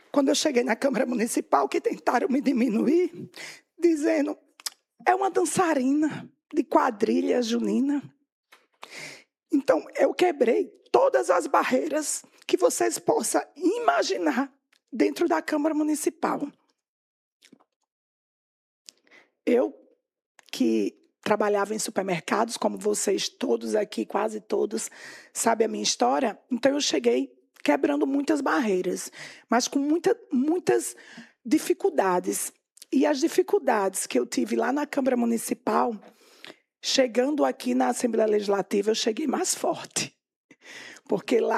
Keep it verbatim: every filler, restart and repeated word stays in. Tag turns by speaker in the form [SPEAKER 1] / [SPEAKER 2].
[SPEAKER 1] quando eu cheguei na Câmara Municipal, que tentaram me diminuir, dizendo, é uma dançarina de quadrilha junina. Então, eu quebrei todas as barreiras que vocês possam imaginar dentro da Câmara Municipal. Eu, que trabalhava em supermercados, como vocês todos aqui, quase todos, sabem a minha história, então eu cheguei quebrando muitas barreiras, mas com muita, muitas dificuldades. E as dificuldades que eu tive lá na Câmara Municipal, chegando aqui na Assembleia Legislativa, eu cheguei mais forte. Porque lá